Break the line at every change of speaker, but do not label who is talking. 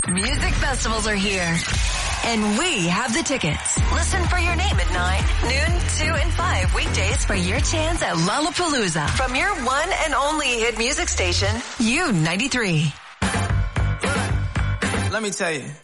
Music festivals are here. And we have the tickets. Listen for your name at 9, noon, 2, and 5 weekdays for your chance at Lollapalooza from your one and only hit music station, U93.
Let me tell you.